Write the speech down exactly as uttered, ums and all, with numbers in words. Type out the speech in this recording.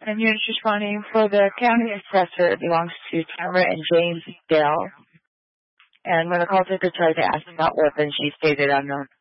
And you're just responding for the county assessor. It belongs to Tamara and James Dale. And when the call taker tried to ask about weapons, she stated unknown.